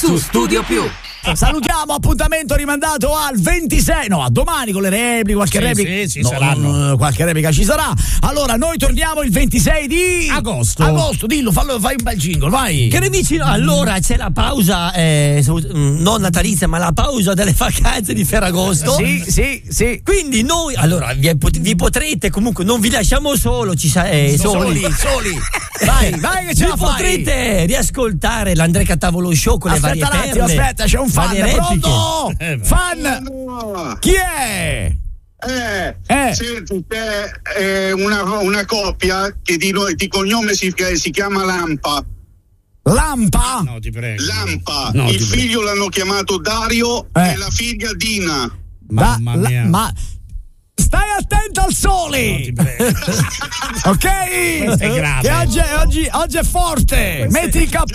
su Studio Più. Salutiamo, appuntamento rimandato al 26, no, a domani con le repliche, qualche replica. Sì, saranno. Qualche replica ci sarà. Allora, noi torniamo il 26 di agosto, dillo, fai un bel jingle, vai. Cari amici, allora c'è la pausa, non natalizia, ma la pausa delle vacanze di Ferragosto. Sì. Quindi noi, allora, vi potrete, comunque, non vi lasciamo soli. Soli. Vai che ce la fai. Potrete riascoltare l'Andrea Cattavolo Show con le varie perle. Aspetta, c'è un fan, pronto? Fan? No. Chi è? Senti, è una coppia che di cognome si chiama Lampa. Lampa? No, ti prego. Lampa. Il figlio l'hanno chiamato Dario e la figlia Dina. Mamma mia. Ma stai attento al sole! No, ti prego. Ok? Questo è grave. Che oggi è forte. Metti il cappello.